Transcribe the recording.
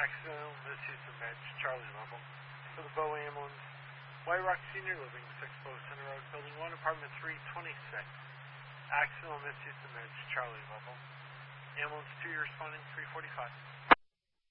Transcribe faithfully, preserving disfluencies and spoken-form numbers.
Accidental misuse of meds, Charlie level. For the Bow ambulance, White Rock Senior Living, six Bow Center Road, Building one, Apartment three twenty-six. Accidental misuse of meds, Charlie level. Ambulance two, you're responding three forty-five.